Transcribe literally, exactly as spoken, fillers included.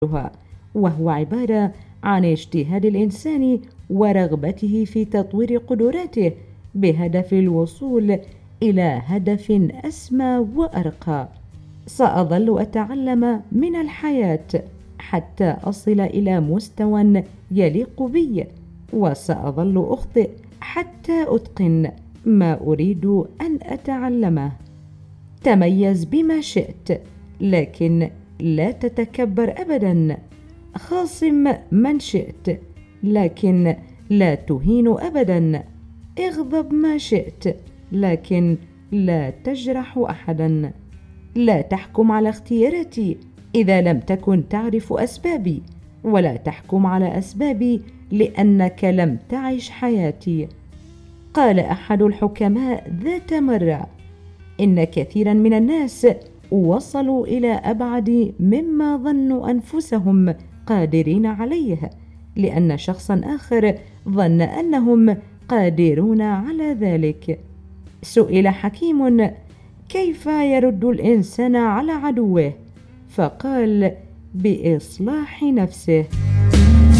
وهو عبارة عن اجتهاد الإنسان ورغبته في تطوير قدراته بهدف الوصول إلى هدف أسمى وأرقى. سأظل أتعلم من الحياة حتى أصل إلى مستوى يليق بي، وسأظل أخطئ حتى أتقن ما أريد أن أتعلمه. تميز بما شئت، لكن لا تتكبر أبدا. خاصم من شئت، لكن لا تهين أبدا. اغضب ما شئت، لكن لا تجرح أحدا. لا تحكم على اختياراتي إذا لم تكن تعرف أسبابي، ولا تحكم على أسبابي لأنك لم تعش حياتي. قال أحد الحكماء ذات مرة: إن كثيرا من الناس وصلوا إلى أبعد مما ظنوا أنفسهم قادرين عليه، لأن شخصا آخر ظن أنهم قادرون على ذلك. سئل حكيم: كيف يرد الإنسان على عدوه؟ فقال: بإصلاح نفسه.